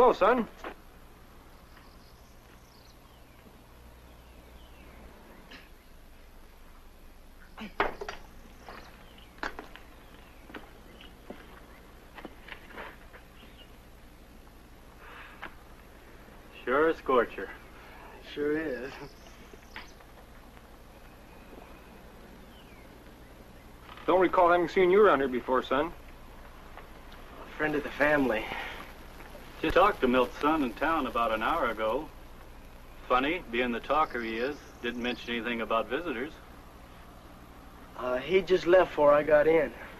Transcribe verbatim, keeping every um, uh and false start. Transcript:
close, son. Sure a scorcher. Sure is. Don't recall having seen you around here before, son. A friend of the family. Just talked to Milt's son in town about an hour ago. Funny, being the talker he is, didn't mention anything about visitors. Uh, he just left before I got in.